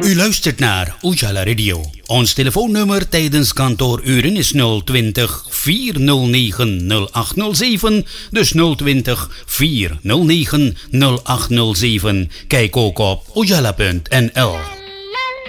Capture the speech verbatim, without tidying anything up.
U luistert naar Ujala Radio. Ons telefoonnummer tijdens kantooruren is nul twintig, vier nul negen, nul acht nul zeven. Dus nul twintig, vier nul negen, nul acht nul zeven. Kijk ook op ujala punt n l.